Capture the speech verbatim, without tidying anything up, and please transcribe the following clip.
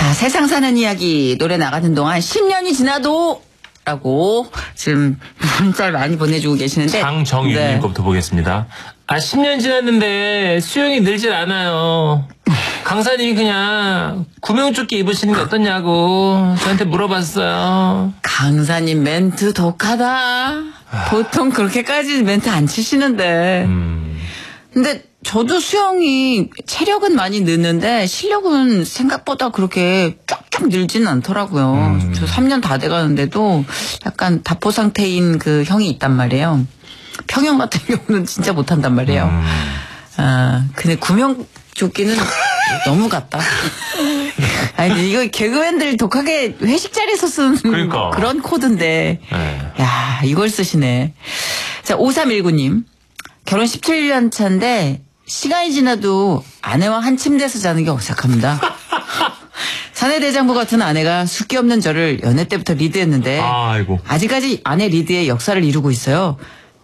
자, 세상 사는 이야기 노래 나가는 동안 십 년이 지나도 라고 지금 문자를 많이 보내주고 계시는데 장정윤님 네. 거부터 보겠습니다. 아, 십 년 지났는데 수영이 늘질 않아요. 강사님이 그냥 구명조끼 입으시는 게 어떠냐고 저한테 물어봤어요. 강사님 멘트 독하다. 보통 그렇게까지 멘트 안 치시는데. 음. 근데 저도 수영이 체력은 많이 느는데 실력은 생각보다 그렇게 쫙쫙 늘지는 않더라고요. 음. 저 삼 년 다 돼가는데도 약간 다포 상태인 그 형이 있단 말이에요. 평형 같은 경우는 진짜 못한단 말이에요. 음. 아, 근데 구명조끼는 너무 같다. 아니, 이거 개그맨들 독하게 회식 자리에서 쓰는 그러니까. 그런 코드인데. 네. 야, 이걸 쓰시네. 자, 오삼일구님. 결혼 십칠 년 차인데 시간이 지나도 아내와 한 침대에서 자는 게 어색합니다. 사내대장부 같은 아내가 숫기 없는 저를 연애 때부터 리드했는데 아이고. 아직까지 아내 리드의 역사를 이루고 있어요.